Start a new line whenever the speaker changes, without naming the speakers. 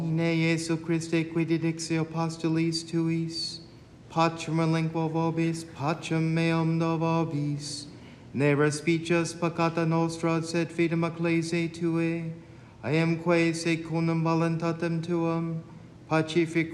Ne Jesu Christe qui didixio postulis tuis, pacem relinquo vobis, pacem meum do vobis. Ne respicias peccata nostra, sed fidem ecclesiae Tuae, iamque secundum voluntatem Tuam, pacific